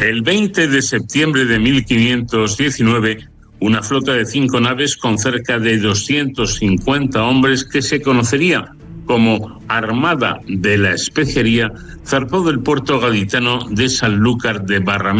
El 20 de septiembre de 1519, una flota de 5 naves con cerca de 250 hombres, que se conocería como Armada de la Especería, zarpó del puerto gaditano de Sanlúcar de Barrameda